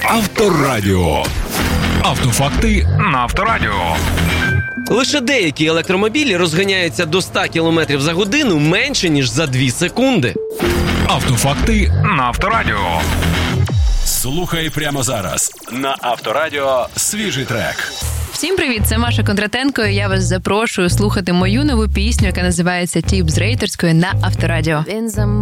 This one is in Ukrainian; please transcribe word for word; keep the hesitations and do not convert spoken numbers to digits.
Авторадіо. Автофакти на Авторадіо. Лише деякі електромобілі розганяються до сто кілометрів за годину менше, ніж за дві секунди. Автофакти на Авторадіо. Слухай прямо зараз на Авторадіо свіжий трек. Всім привіт, це Маша Кондратенко, і я вас запрошую слухати мою нову пісню, яка називається «Тіп з рейтерської» на Авторадіо.